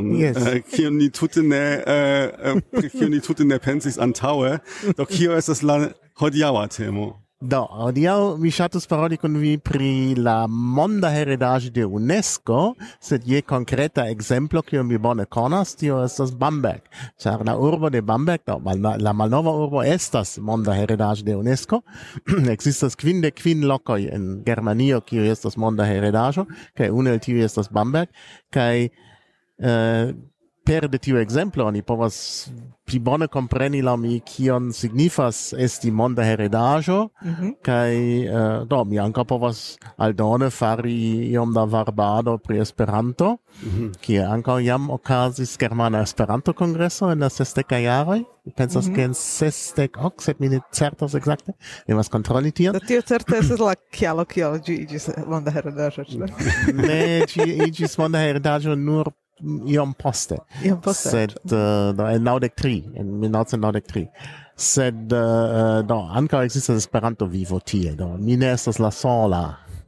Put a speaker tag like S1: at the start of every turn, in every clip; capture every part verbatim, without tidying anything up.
S1: Yes.
S2: Uh, kio ni tute ne, uh, uh, kio ni tute ne pensis antaue, do kio estas la hodiaŭa temo?
S1: Do, hodiaŭ mi ŝatus paroli kun vi pri la monda heredaĵo de UNESCO, sed je konkreta ekzemplo, kiun mi bone konas, tio estas Bamberg. Ĉar la urbo de Bamberg, do, mal, la malnova urbo estas monda heredaĵo de UNESCO. Ekzistas kvindek kvin lokoj en Germanio, kiu estas monda heredaĵo, kaj unu el tiuj estas Bamberg, kaj uh, per de tiu ekzemplo oni povas pli bone kompreni la mi kion signifas esti monda heredaĵo,
S3: Mhm.
S1: kaj uh, do mi ankaŭ povas aldone fari iom da varbado pri Esperanto, kie ankaŭ jam okazis germana Esperanto-kongreso en la sesdekaj jaroj. Mi pensas ke en sesdek ok, sed mi ne certas ekzakte. Mi devas kontroli tion.
S3: Do tio certe estas la kialo kiel ĝi iĝis monda heredaĵo, ĉu ne?
S1: Ne, ĝi iĝis monda heredaĵo nur iom poste.
S3: Iom poste.
S1: Sed uh, do, en naŭdek tri, en mil novecent naŭdek tri. Sed uh, do, ankaŭ ekzistas Esperanto vivo tie. Do, mi ne estas la sola.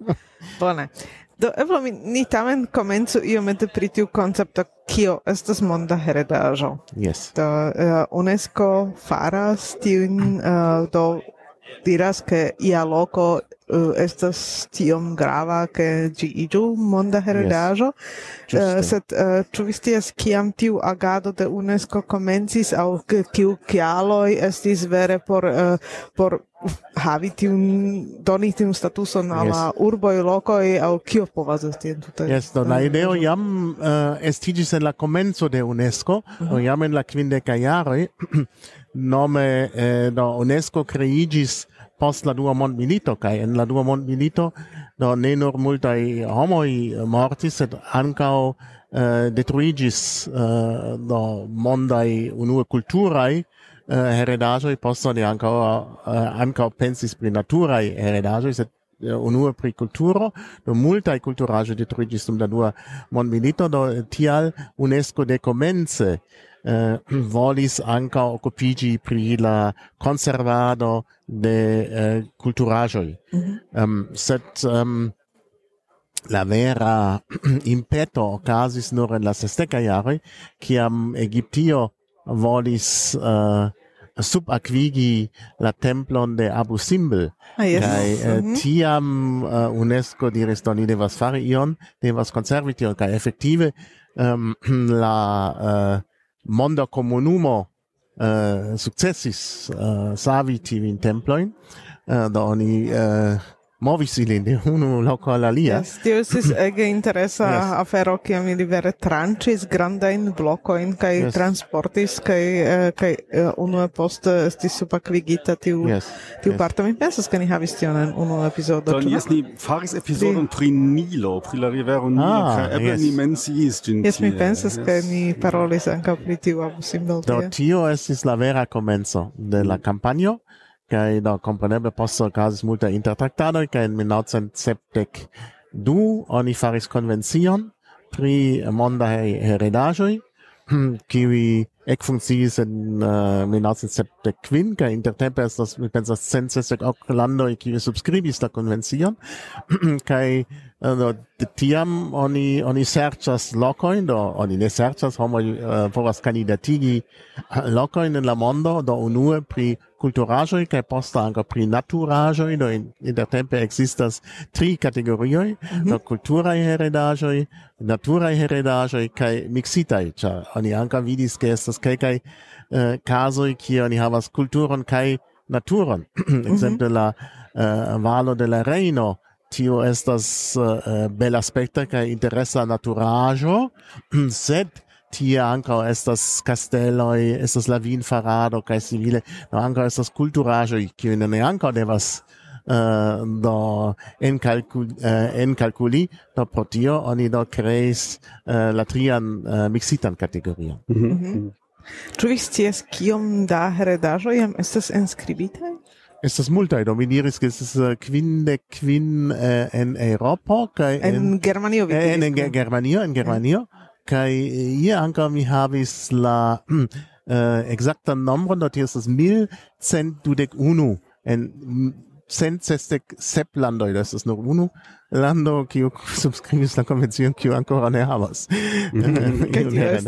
S3: Bone. Do eble mi, ni tamen komencu iomete pri tiu koncepto kio estas monda heredaĵo.
S1: Yes.
S3: Do uh, UNESCO faras tiun uh, do diras ke ia loko uh, estas tiom grava ke ĝi iĝu monda heredaĵo.
S1: Ĝuste.
S3: Uh, sed uh, ĉu vi scias kiam tiu agado de UNESCO komencis aŭ ke- kiu kialoj estis vere por uh, por havi tiun doni tiun statuson al la urboj, lokoj aŭ kio povas esti entute?
S1: Yes, do, la ideo jam uh, estiĝis en la komenco de UNESCO, do jam en la kvindekaj jaroj, nome eh, do UNESCO kreiĝis post la dua mondmilito, kaj en la dua mondmilito do ne nur multaj homoj mortis, sed ankaŭ uh, detruiĝis uh, do mondaj unue kulturaj uh, heredaĵoj, poste oni ankaŭ uh, ankaŭ pensis pri naturaj heredaĵoj, sed uh, unue pri kulturo, do multaj kulturaĵoj detruiĝis dum la dua mondmilito, do tial UNESCO dekomence Uh, volis ankaŭ okupiĝi pri la konservado de uh, kulturaĵoj. Um, sed um, la vera impeto okazis nur en la sesdekaj jaroj, kiam Egiptio volis uh, subakvigi la templon de Abu Simbel.
S3: Ah, yes.
S1: Kaj uh,
S3: Mhm.
S1: tiam uh, UNESCO diris, do ni devas fari ion, devas konservi tion, kaj efektive um, la uh, monda komunumo uh, sukcesis uh, savi tiujn templojn, uh, do oni uh, movis ilin de unu loko al alia.
S3: Yes, tio estis ege interesa
S1: Yes.
S3: afero, kiam ili vere tranĉis grandajn blokojn kaj
S1: Yes.
S3: transportis kaj eh, kaj eh, unue poste estis subakvigita tiu
S1: Yes.
S3: tiu
S1: Yes.
S3: parto. Mi pensas ke ni havis tion en unu epizodo.
S2: Do
S3: ĉu
S2: ni
S3: ne?
S2: es ni faris epizodon pri Nilo, pri la rivero Nilo,
S1: Ah,
S2: kaj eble
S1: yes.
S2: ni menciis ĝin
S3: Jes, mi
S2: tie.
S3: pensas ke
S2: Yes.
S3: ni parolis ankaŭ pri tiu Abu Simbel
S1: Do
S3: tie.
S1: tio estis la vera komenco de la kampanjo, kaj do kompreneble poste okazis multaj intertraktadoj, kaj en mil novecent sepdek du oni faris konvencion pri monda he- heredaĵoj, kiuj ekfunkciis en uh, mil novecent sepdek kvin, kaj intertempe estas, mi pensas, cent sesdek ok landoj, kiuj subskribis la konvencion, kaj uh, do, de tiam oni, oni serĉas lokojn, do oni ne serĉas, homoj uh, povas kandidatigi lokojn en la mondo, do unue pri kulturaĵoj kaj poste ankaŭ pri naturaĵoj, do in, intertempe ekzistas tri kategorioj, do kulturaj heredaĵoj, naturaj heredaĵoj kaj miksitaj, ĉar oni ankaŭ vidis, ke estas kelkaj uh, kazoj, kie oni havas kulturon kaj naturon. Ekzemple la uh, valo de la Rejno, tio estas uh, belaspekta kaj interesa naturaĵo, sed tie ankaŭ estas kasteloj, estas la vinfarado kaj simile, do ankaŭ estas kulturaĵoj, kiujn oni ankaŭ devas uh, do enkalkuli, uh, enkalkuli, do pro tio oni do kreis uh, la trian uh, miksitan kategorion.
S3: Ĉu vi scias kiom da heredaĵoj jam estas enskribita?
S1: Estas multaj, do mi diris, ke estas uh, kvindek kvin uh, en Eŭropo kaj
S3: En Germanio vi
S1: en, en,
S3: diris,
S1: en
S3: ne?
S1: Germanio, en Germanio, kaj ie ankaŭ mi havis la uh, ekzaktan nombron, do tio estas mil cent dudek unu en cent sesdek sep landoj, do estas nur unu lando, kiu subskribis la konvencion, kiu ankoraŭ ne havas.
S3: Kaj tio